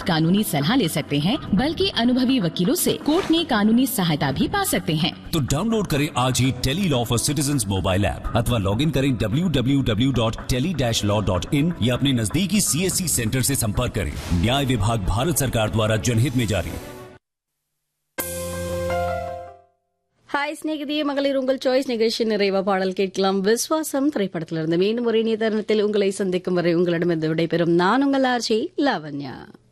कानूनी सलाह ले सकते हैं, बल्कि अनुभवी वकीलों से कोर्ट में कानूनी सहायता भी पा सकते हैं। तो डाउनलोड करें आज ही tele law for citizens mobile app अथवा लॉग इन करें www.tele-law.in या अपने नजदीकी CSC सेंटर से संपर्क करें। न्याय विभाग भारत सरकार द्वारा जनहित में जारी। ஹாய் ஸ்நேகிதியே மகளிர் உங்கள் சாய்ஸ் நிகழ்ச்சி நிறைவா பாடல் கேட்கலாம். விஸ்வாசம் திரைப்படத்திலிருந்து மீண்டும் ஒரே தருணத்தில் உங்களை சந்திக்கும் வரை உங்களிடமிருந்து விடைபெறும் நான் உங்கள் ஆர்ஜே லாவண்யா.